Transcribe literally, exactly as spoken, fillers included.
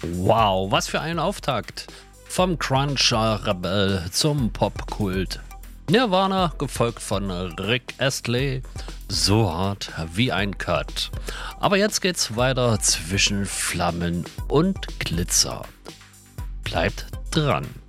Wow, was für ein Auftakt. Vom Cruncher-Rebell zum Popkult. Nirvana, gefolgt von Rick Astley. So hart wie ein Cut. Aber jetzt geht's weiter zwischen Flammen und Glitzer. Bleibt dran.